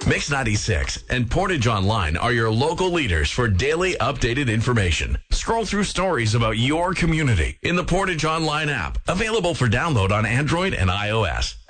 Mix 96 and Portage Online are your local leaders for daily updated information. Scroll through stories about your community in the Portage Online app, available for download on Android and iOS.